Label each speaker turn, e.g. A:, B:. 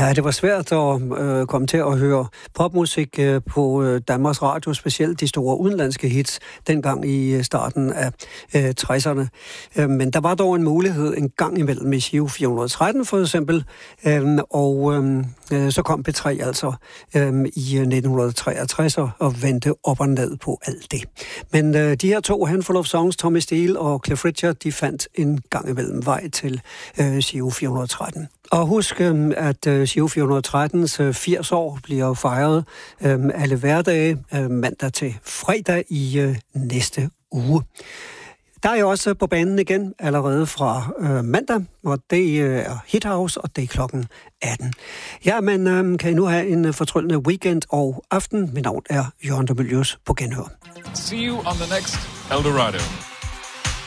A: Ja, det var svært at komme til at høre popmusik på Danmarks Radio, specielt de store udenlandske hits, dengang i starten af 60'erne. Men der var dog en mulighed en gang imellem i Giro 413 for eksempel, og så kom P3 altså i 1963 og vendte op og ned på alt det. Men de her to Handful of Songs, Tommy Steele og Cliff Richard, de fandt en gang imellem vej til Giro 413. Og husk, at Giro 413's 80 år bliver fejret alle hverdage, mandag til fredag i næste uge. Der er jo også på banen igen allerede fra mandag, og det er Hit House, og det er klokken 18. Ja, men kan I nu have en fortryllende weekend og aften? Mit navn er Jørgen de Mylius på Genhør.
B: See you on the next Eldorado.